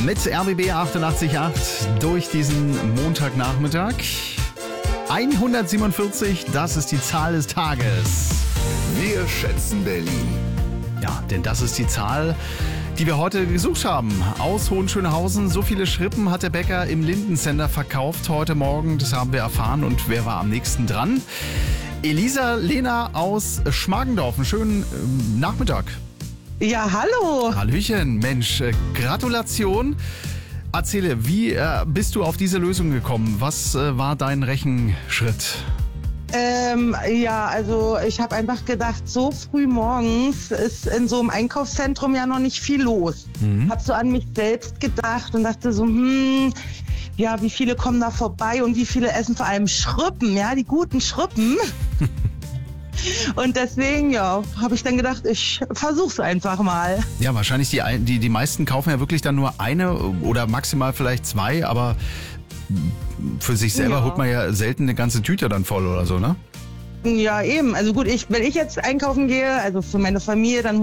mit RBB 88.8 durch diesen Montagnachmittag. 147, das ist die Zahl des Tages. Wir schätzen Berlin. Ja, denn das ist die Zahl, die wir heute gesucht haben. Aus Hohenschönhausen. So viele Schrippen hat der Bäcker im Linden-Center verkauft heute Morgen. Das haben wir erfahren. Und wer war am nächsten dran? Elisa Lehner aus Schmargendorf. Einen schönen Nachmittag. Ja, hallo. Hallöchen, Mensch, Gratulation. Erzähle, wie bist du auf diese Lösung gekommen? Was war dein Rechenschritt? Ja, also ich habe einfach gedacht, so früh morgens ist in so einem Einkaufszentrum ja noch nicht viel los. Hab so an mich selbst gedacht und dachte so, ja, wie viele kommen da vorbei und wie viele essen vor allem Schrippen, ja, die guten Schrippen. Und deswegen, ja, habe ich dann gedacht, ich versuch's einfach mal. Ja, wahrscheinlich die meisten kaufen ja wirklich dann nur eine oder maximal vielleicht zwei, aber für sich selber holt man ja selten eine ganze Tüte dann voll oder so, ne? Ja, eben. Also gut, wenn ich jetzt einkaufen gehe, also für meine Familie, dann